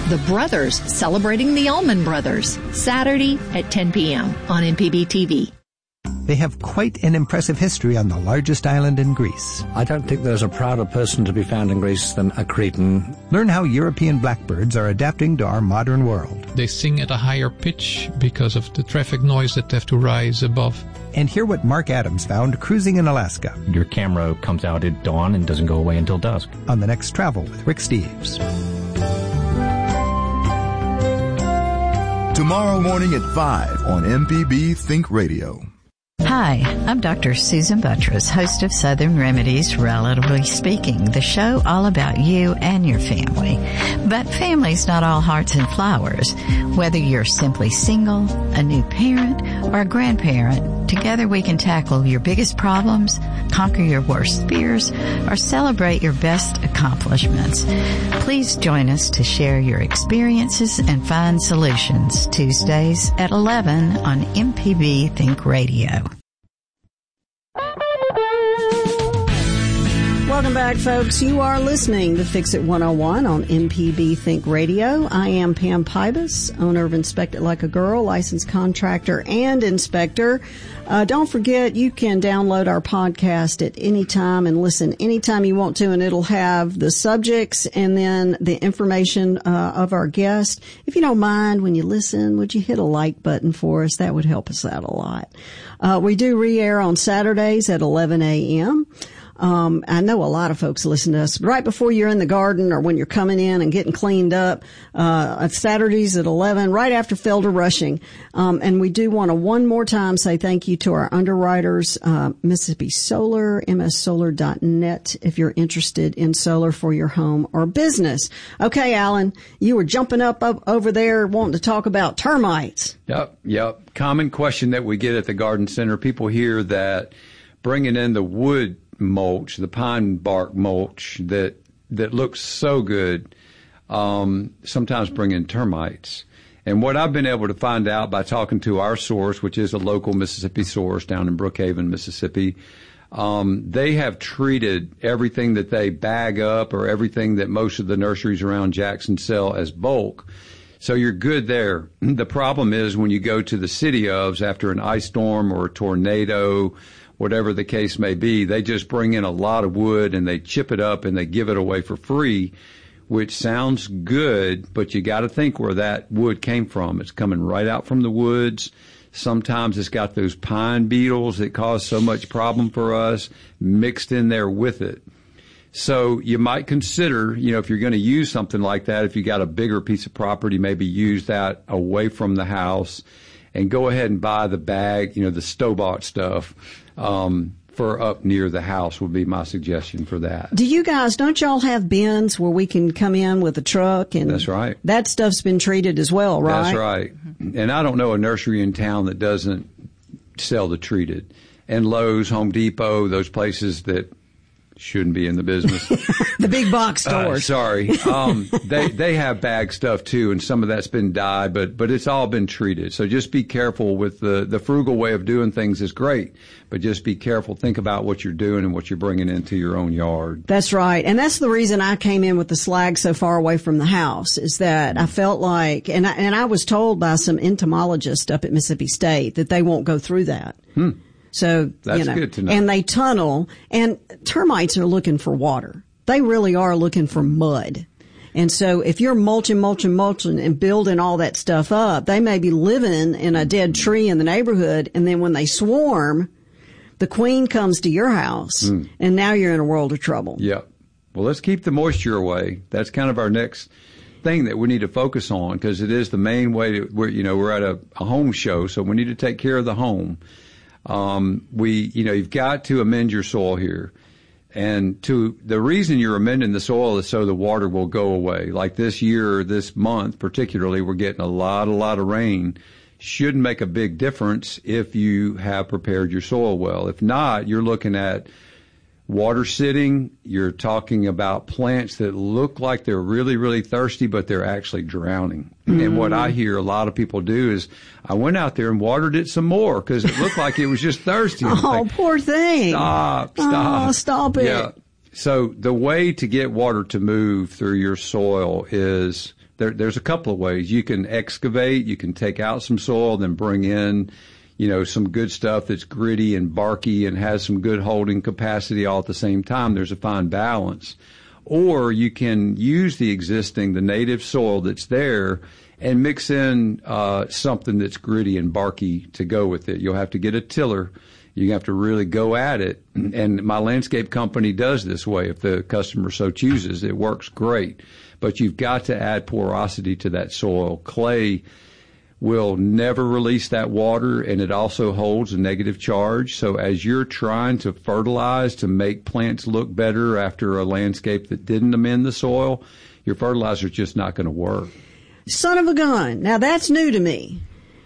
The Brothers Celebrating the Allman Brothers, Saturday at 10 p.m. on MPB TV. They have quite an impressive history on the largest island in Greece. I don't think there's a prouder person to be found in Greece than a Cretan. Learn how European blackbirds are adapting to our modern world. They sing at a higher pitch because of the traffic noise that they have to rise above. And hear what Mark Adams found cruising in Alaska. Your camera comes out at dawn and doesn't go away until dusk. On The Next Travel with Rick Steves. Tomorrow morning at 5 on MPB Think Radio. Hi, I'm Dr. Susan Buttress, host of Southern Remedies, Relatively Speaking, the show all about you and your family. But family's not all hearts and flowers. Whether you're simply single, a new parent, or a grandparent, together we can tackle your biggest problems, conquer your worst fears, or celebrate your best accomplishments. Please join us to share your experiences and find solutions. Tuesdays at 11 on MPB Think Radio. Welcome back, folks. You are listening to Fix It 101 on MPB Think Radio. I am Pam Pybus, owner of Inspect It Like a Girl, licensed contractor and inspector. Don't forget, you can download our podcast at any time and listen anytime you want to, and it'll have the subjects and then the information of our guest. If you don't mind, when you listen, would you hit a like button for us? That would help us out a lot. We do re-air on Saturdays at 11 a.m. I know a lot of folks listen to us right before you're in the garden or when you're coming in and getting cleaned up, at Saturdays at 11, right after Felder Rushing. And we do want to one more time say thank you to our underwriters, Mississippi Solar, mssolar.net, if you're interested in solar for your home or business. Okay, Alan, you were jumping up over there wanting to talk about termites. Yep. Common question that we get at the garden center. People hear that bringing in the wood mulch, the pine bark mulch that looks so good, sometimes bring in termites. And what I've been able to find out by talking to our source, which is a local Mississippi source down in Brookhaven, Mississippi, they have treated everything that they bag up or everything that most of the nurseries around Jackson sell as bulk. So you're good there. The problem is when you go to the city ofs after an ice storm or a tornado, whatever the case may be, they just bring in a lot of wood and they chip it up and they give it away for free, which sounds good, but you got to think where that wood came from. It's coming right out from the woods. Sometimes it's got those pine beetles that cause so much problem for us mixed in there with it. So you might consider, if you're going to use something like that, if you got a bigger piece of property, maybe use that away from the house and go ahead and buy the bag, the store-bought stuff. For up near the house would be my suggestion for that. Don't y'all have bins where we can come in with a truck? And that's right. That stuff's been treated as well, right? That's right. And I don't know a nursery in town that doesn't sell the treated. And Lowe's, Home Depot, those places that shouldn't be in the business. The big box stores. Sorry. They have bag stuff too, and some of that's been dyed, but it's all been treated. So just be careful with the frugal way of doing things is great, but just be careful. Think about what you're doing and what you're bringing into your own yard. That's right. And that's the reason I came in with the slag so far away from the house is that I felt like, and I was told by some entomologists up at Mississippi State that they won't go through that. So, that's good to know. And they tunnel, and termites are looking for water. They really are looking for mud. And so if you're mulching and building all that stuff up, they may be living in a dead tree in the neighborhood, and then when they swarm, the queen comes to your house, and now you're in a world of trouble. Yeah. Well, let's keep the moisture away. That's kind of our next thing that we need to focus on, because it is the main way we're at a home show, so we need to take care of the home. You've got to amend your soil here. And the reason you're amending the soil is so the water will go away. Like this year, this month particularly, we're getting a lot of rain. Shouldn't make a big difference if you have prepared your soil well. If not, you're looking at water sitting. You're talking about plants that look like they're really, really thirsty, but they're actually drowning. And what I hear a lot of people do is, I went out there and watered it some more because it looked like it was just thirsty. Poor thing. Stop. Oh, stop it. Yeah. So the way to get water to move through your soil is There's a couple of ways. You can excavate, you can take out some soil, then bring in, some good stuff that's gritty and barky and has some good holding capacity all at the same time. There's a fine balance. Or you can use the native soil that's there and mix in something that's gritty and barky to go with it. You'll have to get a tiller. You have to really go at it. And my landscape company does this way if the customer so chooses. It works great. But you've got to add porosity to that soil. Clay will never release that water, and it also holds a negative charge. So as you're trying to fertilize to make plants look better after a landscape that didn't amend the soil, your fertilizer's just not going to work. Son of a gun. Now, that's new to me.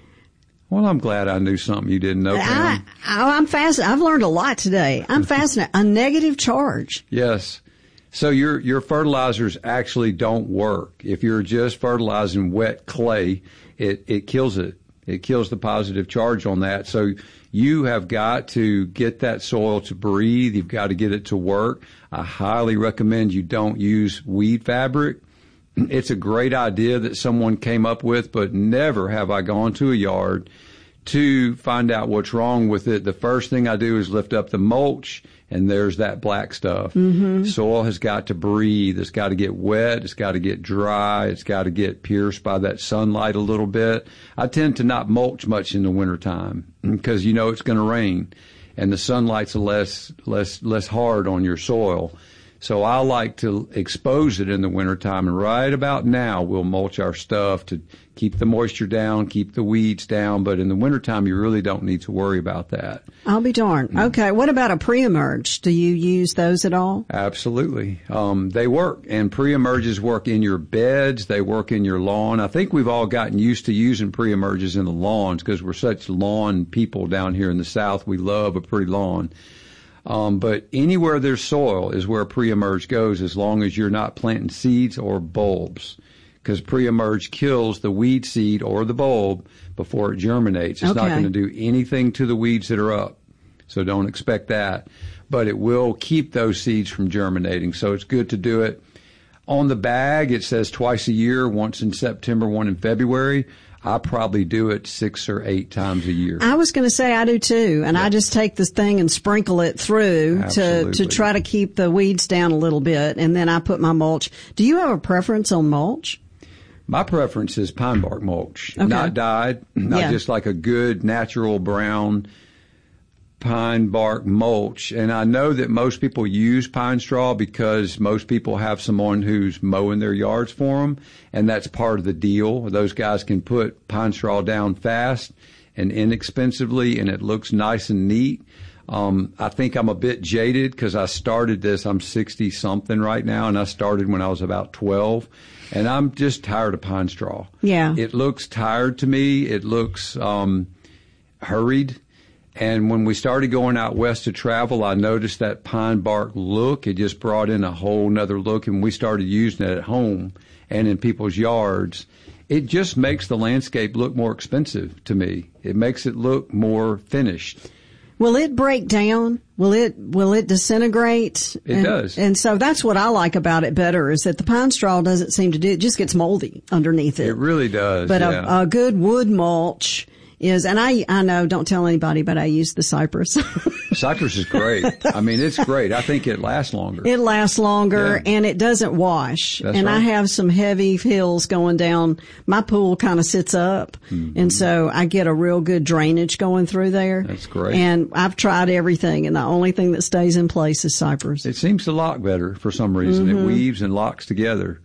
Well, I'm glad I knew something you didn't know. I'm fascinated. I've learned a lot today. I'm fascinated. A negative charge. Yes. So your fertilizers actually don't work. If you're just fertilizing wet clay, it kills it. It kills the positive charge on that. So you have got to get that soil to breathe. You've got to get it to work. I highly recommend you don't use weed fabric. It's a great idea that someone came up with, but never have I gone to a yard to find out what's wrong with it. The first thing I do is lift up the mulch, and there's that black stuff. Mm-hmm. Soil has got to breathe. It's got to get wet. It's got to get dry. It's got to get pierced by that sunlight a little bit. I tend to not mulch much in the wintertime because it's going to rain, and the sunlight's less hard on your soil. So I like to expose it in the wintertime, and right about now we'll mulch our stuff to keep the moisture down, keep the weeds down, but in the wintertime you really don't need to worry about that. I'll be darned. Okay, what about a pre-emerge? Do you use those at all? Absolutely. They work, and pre-emerges work in your beds, they work in your lawn. I think we've all gotten used to using pre-emerges in the lawns because we're such lawn people down here in the South. We love a pretty lawn. But anywhere there's soil is where pre-emerge goes, as long as you're not planting seeds or bulbs, because pre-emerge kills the weed seed or the bulb before it germinates. It's not going to do anything to the weeds that are up, so don't expect that. But it will keep those seeds from germinating, so it's good to do it. On the bag, it says twice a year, once in September, one in February. I probably do it 6 or 8 times a year. I was going to say I do too, and I just take this thing and sprinkle it through to try to keep the weeds down a little bit, and then I put my mulch. Do you have a preference on mulch? My preference is pine bark mulch, not dyed, not just like a good natural brown pine bark mulch. And I know that most people use pine straw because most people have someone who's mowing their yards for them, and that's part of the deal. Those guys can put pine straw down fast and inexpensively, and it looks nice and neat. I think I'm a bit jaded because I started this. I'm 60-something right now, and I started when I was about 12, and I'm just tired of pine straw. Yeah. It looks tired to me. It looks hurried. And when we started going out west to travel, I noticed that pine bark look. It just brought in a whole nother look, and we started using it at home and in people's yards. It just makes the landscape look more expensive to me. It makes it look more finished. Will it break down? Will it disintegrate? It does. And so that's what I like about it better, is that the pine straw doesn't seem to do it. It just gets moldy underneath it. It really does. But a good wood mulch is, and I know, don't tell anybody, but I use the cypress. Cypress is great. I mean, it's great. I think it lasts longer. It lasts longer, and it doesn't wash. That's and right. I have some heavy hills going down. My pool kind of sits up, and so I get a real good drainage going through there. That's great. And I've tried everything, and the only thing that stays in place is cypress. It seems to lock better for some reason. It weaves and locks together.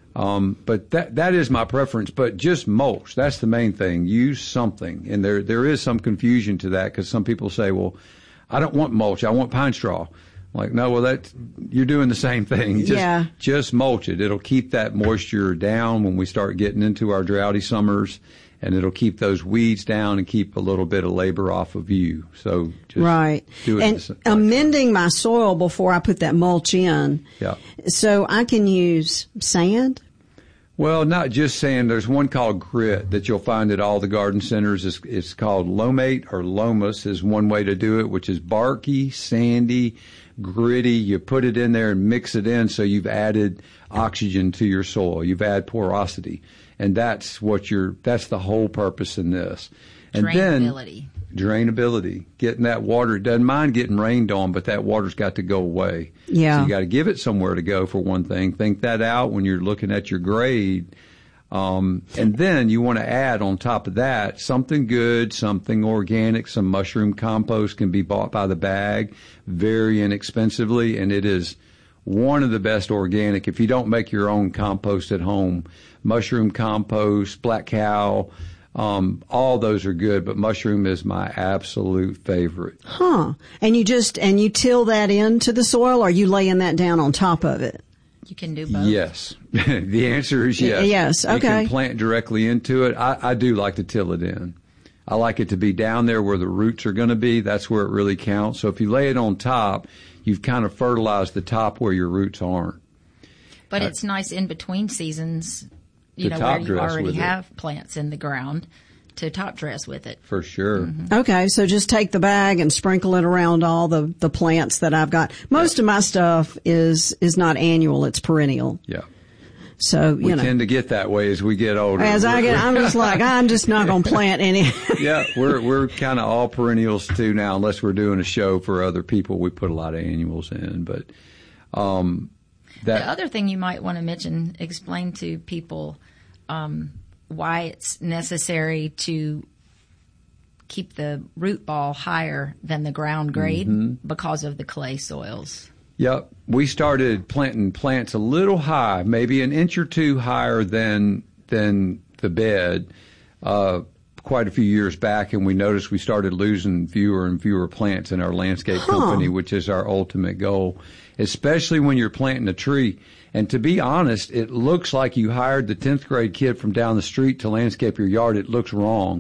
But that is my preference. But just mulch, that's the main thing. Use something. And there is some confusion to that because some people say, well, I don't want mulch. I want pine straw. Like, no, well, you're doing the same thing. Just mulch it. It'll keep that moisture down when we start getting into our droughty summers, and it'll keep those weeds down and keep a little bit of labor off of you. So just do it. And amending my soil before I put that mulch in. Yeah. So I can use sand? Well, not just sand. There's one called grit that you'll find at all the garden centers. It's called Lomate, or Lomus is one way to do it, which is barky, sandy, gritty. You put it in there and mix it in, so you've added oxygen to your soil. You've added porosity, and that's the whole purpose in this. And drainability. Drainability, getting that water. It doesn't mind getting rained on, but that water's got to go away. Yeah. So you got to give it somewhere to go, for one thing. Think that out when you're looking at your grade. And then you want to add on top of that something good, something organic. Some mushroom compost can be bought by the bag very inexpensively, and it is one of the best organic. If you don't make your own compost at home, mushroom compost, black cow, all those are good, but mushroom is my absolute favorite. Huh. And you till that into the soil, or are you laying that down on top of it? You can do both. Yes. The answer is yes. Yes, okay. You can plant directly into it. I do like to till it in. I like it to be down there where the roots are going to be. That's where it really counts. So if you lay it on top, you've kind of fertilized the top where your roots aren't. But it's nice in between seasons, where you already have plants in the ground, to top dress with it. For sure. Mm-hmm. Okay, so just take the bag and sprinkle it around all the plants that I've got. Most of my stuff is not annual, it's perennial. Yeah. So, we tend to get that way as we get older. I'm just not going to plant any. Yeah, we're kind of all perennials too now, unless we're doing a show for other people. We put a lot of annuals in, but the other thing you might want to explain to people why it's necessary to keep the root ball higher than the ground grade because of the clay soils. Yep. We started planting plants a little high, maybe an inch or two higher than the bed, quite a few years back, and we noticed we started losing fewer and fewer plants in our landscape company, which is our ultimate goal, especially when you're planting a tree. And to be honest, it looks like you hired the 10th grade kid from down the street to landscape your yard. It looks wrong,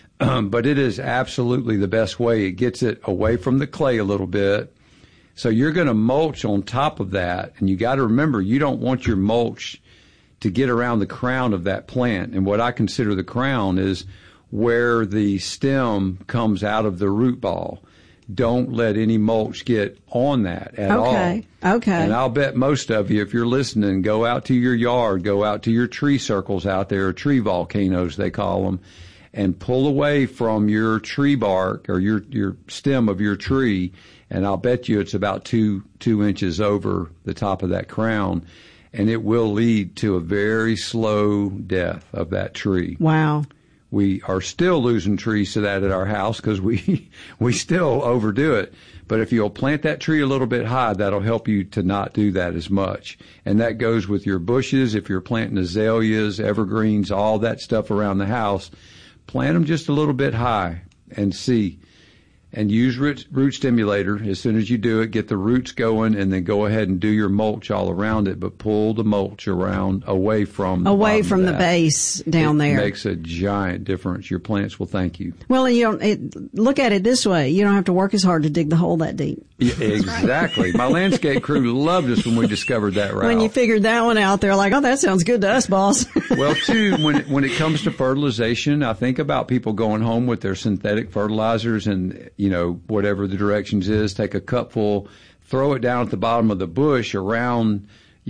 but it is absolutely the best way. It gets it away from the clay a little bit. So you're going to mulch on top of that, and you got to remember, you don't want your mulch to get around the crown of that plant. And what I consider the crown is where the stem comes out of the root ball. Don't let any mulch get on that at all. Okay. And I'll bet most of you, if you're listening, go out to your yard, go out to your tree circles out there, tree volcanoes they call them, and pull away from your tree bark or your stem of your tree. And I'll bet you it's about two inches over the top of that crown, and it will lead to a very slow death of that tree. Wow. We are still losing trees to that at our house because we still overdo it. But if you'll plant that tree a little bit high, that'll help you to not do that as much. And that goes with your bushes. If you're planting azaleas, evergreens, all that stuff around the house, plant them just a little bit high and see. And use root stimulator as soon as you do it. Get the roots going, and then go ahead and do your mulch all around it. But pull the mulch away from the base down there. It makes a giant difference. Your plants will thank you. Well, and you don't look at it this way. You don't have to work as hard to dig the hole that deep. Yeah, exactly. My landscape crew loved us when we discovered that route. When you figured that one out, they're like, "Oh, that sounds good to us, boss." Well, too, when it comes to fertilization, I think about people going home with their synthetic fertilizers and, whatever the directions is, take a cupful, throw it down at the bottom of the bush around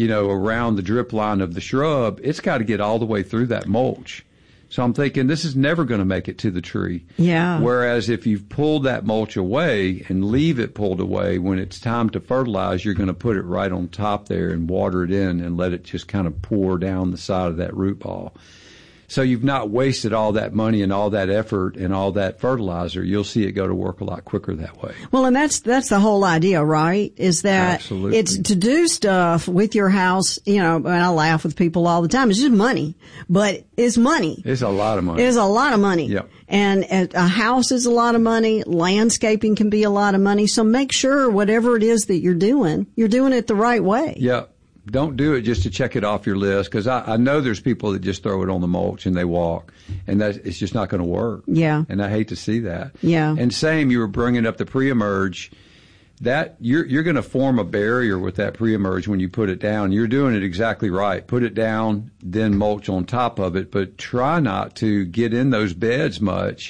the drip line of the shrub. It's got to get all the way through that mulch. So I'm thinking this is never going to make it to the tree. Yeah. Whereas if you've pulled that mulch away and leave it pulled away, when it's time to fertilize, you're going to put it right on top there and water it in and let it just kind of pour down the side of that root ball. So you've not wasted all that money and all that effort and all that fertilizer. You'll see it go to work a lot quicker that way. Well, and that's the whole idea, right? Is that Absolutely. It's to do stuff with your house, and I laugh with people all the time. It's just money, but it's money. It's a lot of money. It's a lot of money. Yep. And a house is a lot of money. Landscaping can be a lot of money. So make sure whatever it is that you're doing it the right way. Yep. Don't do it just to check it off your list, because I know there's people that just throw it on the mulch and they walk, and it's just not going to work. Yeah. And I hate to see that. Yeah. And same, you were bringing up the pre-emerge. That you're going to form a barrier with that pre-emerge when you put it down. You're doing it exactly right. Put it down, then mulch on top of it, but try not to get in those beds much.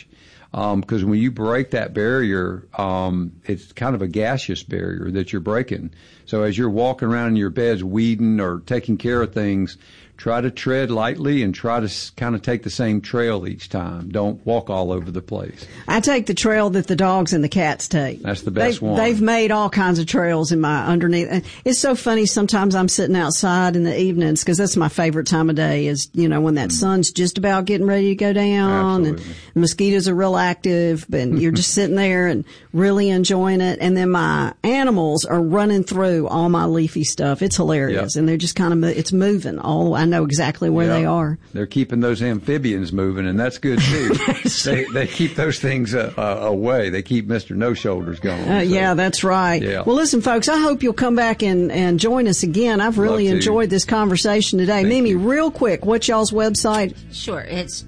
Because when you break that barrier, it's kind of a gaseous barrier that you're breaking. So as you're walking around in your beds, weeding or taking care of things, try to tread lightly and try to kind of take the same trail each time. Don't walk all over the place. I take the trail that the dogs and the cats take. That's the best one. They've made all kinds of trails in my underneath. And it's so funny. Sometimes I'm sitting outside in the evenings because that's my favorite time of day is, when that sun's just about getting ready to go down. Absolutely. And the mosquitoes are real active and you're just sitting there and really enjoying it. And then my animals are running through all my leafy stuff. It's hilarious. Yep. And they're just kind of, it's moving all the way. I know exactly where they are. They're keeping those amphibians moving, and that's good too. they keep those things away. They keep Mr. No Shoulders going. Yeah, that's right. Yeah. Well, listen, folks, I hope you'll come back and join us again. I've really enjoyed this conversation today. Thank Mimi, you. real quick, what's y'all's website? Sure. It's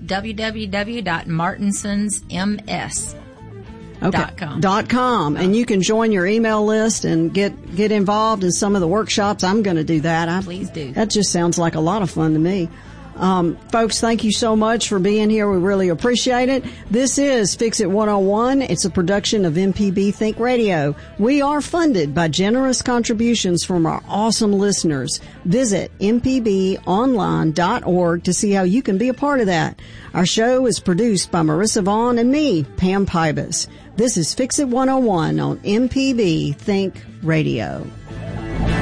www.martinsonsms.com. And you can join your email list and get involved in some of the workshops. I'm going to do that. Please do. That just sounds like a lot of fun to me. Folks, thank you so much for being here. We really appreciate it. This is Fix It 101. It's a production of MPB Think Radio. We are funded by generous contributions from our awesome listeners. Visit mpbonline.org to see how you can be a part of that. Our show is produced by Marissa Vaughn and me, Pam Pybus. This is Fix It 101 on MPB Think Radio.